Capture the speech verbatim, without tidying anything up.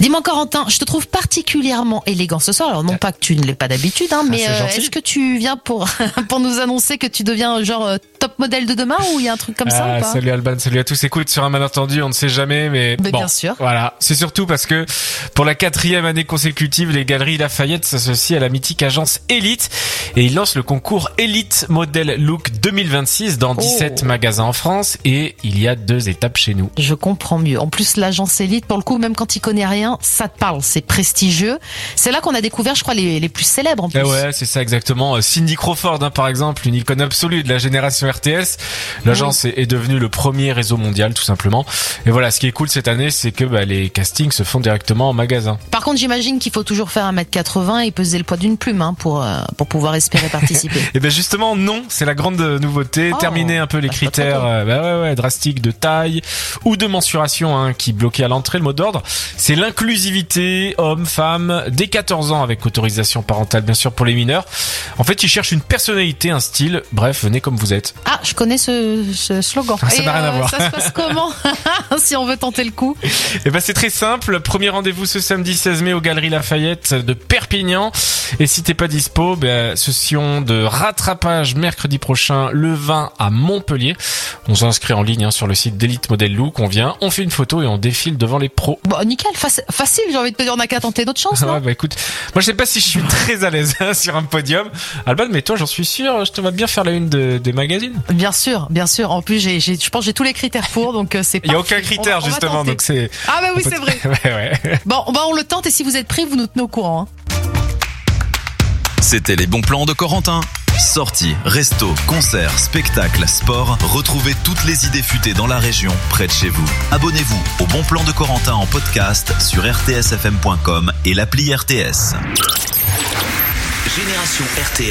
Dis-moi Corentin, je te trouve particulièrement élégant ce soir. Alors non pas que tu ne l'es pas d'habitude, hein, mais ah, euh, est-ce que tu viens pour pour nous annoncer que tu deviens genre euh, top modèle de demain ou il y a un truc comme ah, ça ou pas? Salut Alban, salut à tous. Écoute, sur un malentendu, on ne sait jamais, mais, mais bon, bien sûr. Voilà, c'est surtout parce que pour la quatrième année consécutive, les Galeries Lafayette s'associent à la mythique agence Elite et ils lancent le concours Elite Model Look deux mille vingt-six dans dix-sept oh. magasins en France et il y a deux étapes chez nous. Je comprends mieux. En plus, l'agence Elite, pour le coup, même quand tu connais rien, ça te parle, c'est prestigieux. C'est là qu'on a découvert, je crois, les, les plus célèbres en plus. Eh ouais, c'est ça exactement. Cindy Crawford, hein, par exemple, une icône absolue de la génération R T S. L'agence oui. est, est devenue le premier réseau mondial, tout simplement. Et voilà, ce qui est cool cette année, c'est que bah, les castings se font directement en magasin. Par contre, j'imagine qu'il faut toujours faire un mètre quatre-vingts et peser le poids d'une plume hein, pour euh, pour pouvoir espérer participer. Et ben justement, non, c'est la grande nouveauté. Oh, Terminer un peu les bah, critères euh, bah, ouais, ouais, drastiques de taille ou de mensuration hein, qui bloquaient à l'entrée. Le mot d'ordre, c'est l'inclusivité homme, femme, dès quatorze ans avec autorisation parentale bien sûr pour les mineurs. En fait, ils cherchent une personnalité, un style. Bref, venez comme vous êtes. Ah, je connais ce, ce slogan. Ah, ça n'a rien euh, à voir. Ça se passe comment si on veut tenter le coup? Eh ben c'est très simple. Premier rendez-vous ce samedi seize mai aux Galeries Lafayette de Perpignan. Et si t'es pas dispo, ben session de rattrapage mercredi prochain le vingt à Montpellier. On s'inscrit en ligne hein, sur le site d'Elite Model Look. On vient, on fait une photo et on défile devant les pros. Bon, nickel, faci- facile. J'ai envie de te dire, on n'a qu'à tenter notre chance. Non ouais, bah écoute, moi je sais pas si je suis très à l'aise hein, sur un podium. Alban, mais toi, j'en suis sûr, je te vois bien faire la une de, des magazines. Bien sûr, bien sûr. En plus, j'ai, j'ai, je pense que j'ai tous les critères pour, donc c'est. Il y a aucun critère on, on justement, donc c'est. Ah bah oui, c'est vrai. ouais, ouais. Bon, bah on le tente et si vous êtes prêts, vous nous tenez au courant. Hein. C'était les bons plans de Corentin. Sorties, restos, concerts, spectacles, sport, retrouvez toutes les idées futées dans la région, près de chez vous. Abonnez-vous au Bon Plan de Corentin en podcast sur r t s f m point com et l'appli R T S. Génération R T S.